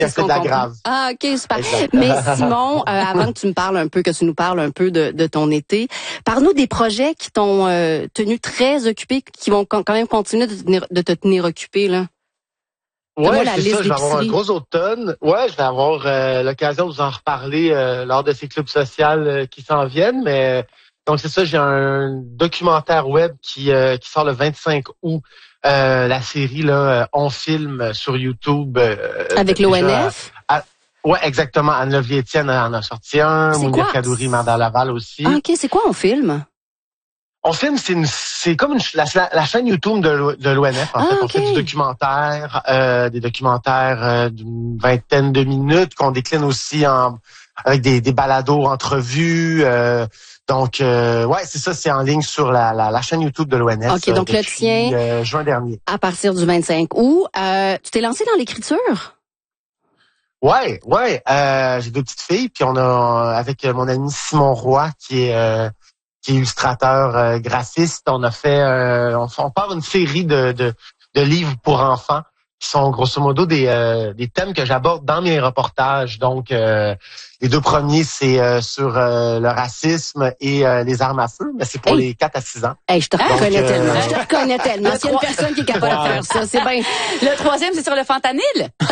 qui a fait de la grave. Ah, OK, super. Exact. Mais Simon, avant que tu nous parles un peu de ton été, parle-nous des projets qui t'ont tenu très occupé, qui vont quand même continuer de te tenir occupé, là. Ouais, c'est ça, je vais avoir un gros automne. Ouais, je vais avoir l'occasion de vous en reparler lors de ces clubs sociaux qui s'en viennent, mais donc c'est ça, j'ai un documentaire web qui sort le 25 août. La série là, On filme sur YouTube. Avec l'ONF? Ouais, exactement. Anne-Lovie Étienne en a sorti un. Mounir Kadouri, Manda Laval aussi. Ah, OK, c'est quoi On filme? On filme, c'est comme la chaîne YouTube de l'ONF. En fait, on fait des documentaires d'une vingtaine de minutes qu'on décline aussi avec des balados, entrevues. Donc, ouais, c'est ça, c'est en ligne sur la chaîne YouTube de l'ONF. OK, donc le tien, juin dernier. À partir du 25 août. Tu t'es lancé dans l'écriture? Ouais. J'ai deux petites filles, puis on a, avec mon ami Simon Roy, qui est illustrateur graphiste, on a fait on part une série de livres pour enfants qui sont grosso modo des thèmes que j'aborde dans mes reportages. Donc les deux premiers c'est sur le racisme et les armes à feu, mais c'est pour les 4 à 6 ans. Je te reconnais tellement. Je te reconnais tellement. S'il y a une personne qui est capable de faire ça, c'est bien. Le troisième, c'est sur le fentanyl.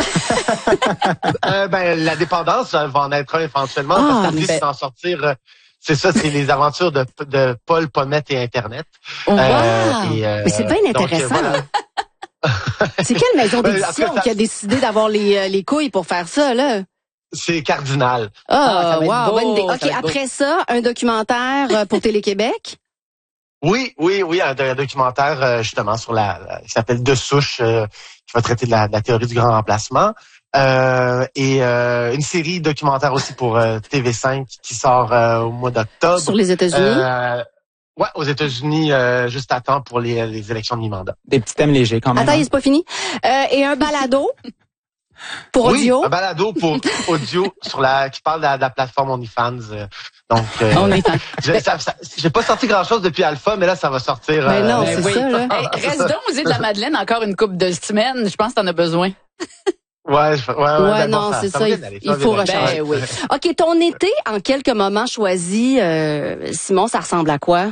La dépendance va en être un éventuellement, parce que c'est d'en sortir. C'est ça, c'est les aventures de Paul, Pommette et Internet. Wow. Mais c'est bien intéressant. Donc, voilà. C'est quelle maison d'édition qui a décidé d'avoir les couilles pour faire ça, là? C'est Cardinal. Wow, bonne idée. OK, après ça, un documentaire pour Télé-Québec? Oui, un documentaire justement sur qui s'appelle De Souche, qui va traiter de la théorie du grand remplacement. Et une série documentaire aussi pour TV5 qui sort au mois d'octobre. Sur les États-Unis? Ouais, aux États-Unis, juste à temps pour les élections de mi-mandat. Des petits thèmes légers quand même. Attends, c'est pas fini. Et un balado pour audio? Oui, un balado pour audio qui parle de la plateforme OnlyFans. Donc, j'ai pas sorti grand-chose depuis Alpha, mais là, ça va sortir. Ben non, c'est ça, là. Reste donc aux îles de la Madeleine encore une couple de semaines. Je pense que t'en as besoin. Ouais, non, c'est ça. Il faut recharger. Oui. OK, ton été, en quelques moments choisis, Simon, ça ressemble à quoi?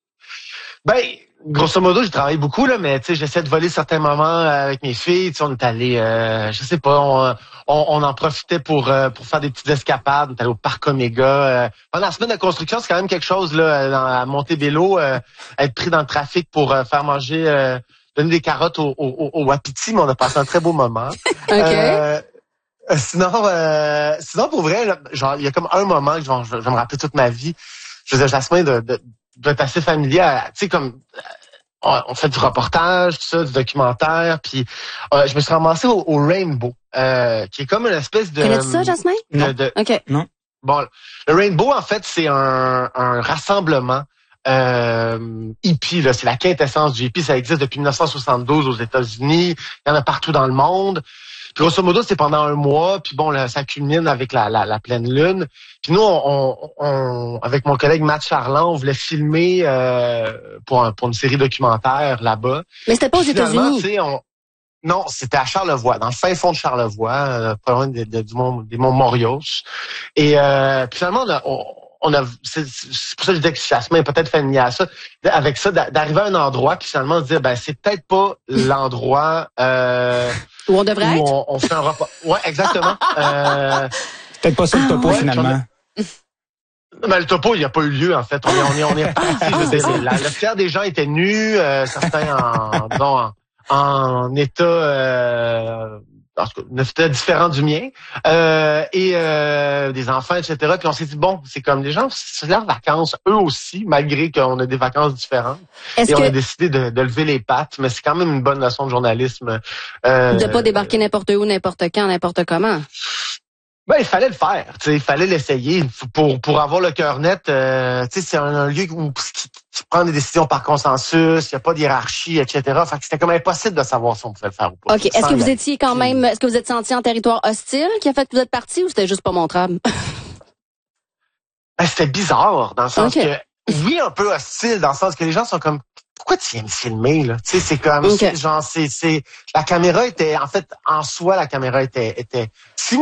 Grosso modo, j'ai travaillé beaucoup, là, mais tu sais, j'essaie de voler certains moments avec mes filles. Tu sais, on est allé, je sais pas, on en profitait pour faire des petites escapades. On est allé au parc Omega. Pendant la semaine de construction, c'est quand même quelque chose là, à Montebello, être pris dans le trafic pour faire manger, donner des carottes au wapiti, mais on a passé un très beau moment. OK. Sinon, pour vrai, là, genre, il y a comme un moment que je vais me rappeler toute ma vie. Je veux dire, Jasmin, d'être assez familier, tu sais, comme on fait du reportage, tout ça, du documentaire, puis je me suis ramassé au Rainbow, qui est comme une espèce de... Connais-tu ça, Jasmin? Non. OK. Non. Bon, le Rainbow, en fait, c'est un rassemblement hippie, là, c'est la quintessence du hippie, ça existe depuis 1972 aux États-Unis, il y en a partout dans le monde. Puis grosso modo, c'est pendant un mois, puis bon, là, ça culmine avec la pleine lune. Puis nous, on avec mon collègue Matt Charland, on voulait filmer pour une série documentaire là-bas. Mais c'était pas aux États-Unis. Non, c'était à Charlevoix, dans le fin fond de Charlevoix, pas loin des monts Morios. Et puis finalement, c'est pour ça que je disais que Jasmin est peut-être familier à ça, avec ça, d'arriver à un endroit, puis finalement de dire, c'est peut-être pas l'endroit où on devrait être. On fait un repas. Ouais, exactement. Peut-être pas ça le topo finalement. Mais le topo, il n'y a pas eu lieu, en fait. On est parti. Le tiers des gens étaient nus, certains en état différent du mien, et des enfants, etc. Puis on s'est dit, bon, c'est comme les gens, c'est leurs vacances, eux aussi, malgré qu'on a des vacances différentes. On a décidé de lever les pattes, mais c'est quand même une bonne leçon de journalisme. De pas débarquer n'importe où, n'importe quand, n'importe comment. Il fallait le faire, tu sais, il fallait l'essayer pour avoir le cœur net. Tu sais, c'est un lieu où tu prends des décisions par consensus, il y a pas de hiérarchie, etc. Fait que c'était comme impossible de savoir si on pouvait le faire ou pas. OK. Est-ce que vous étiez quand même, est-ce que vous êtes senti en territoire hostile qui a fait que vous êtes parti ou c'était juste pas montrable? C'était bizarre, dans le sens que, oui, un peu hostile, dans le sens que les gens sont comme, pourquoi tu viens me filmer, là? Tu sais, c'est comme, genre, la caméra était, en fait, en soi, la caméra était, si